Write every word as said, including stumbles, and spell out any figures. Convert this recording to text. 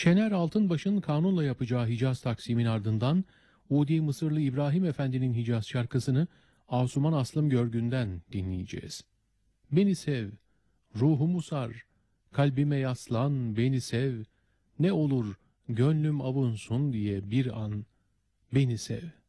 Şener Altınbaş'ın kanunla yapacağı Hicaz Taksim'in ardından Udi Mısırlı İbrahim Efendi'nin Hicaz şarkısını Asuman Aslım Görgün'den dinleyeceğiz. Beni sev, ruhumu sar, kalbime yaslan, beni sev, ne olur gönlüm avunsun diye bir an beni sev.